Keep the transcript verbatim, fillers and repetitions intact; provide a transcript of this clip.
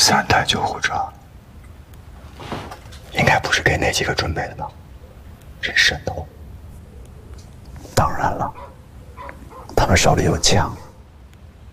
三台救护车，应该不是给那几个准备的吧？真瘆得慌。当然了，他们手里有枪。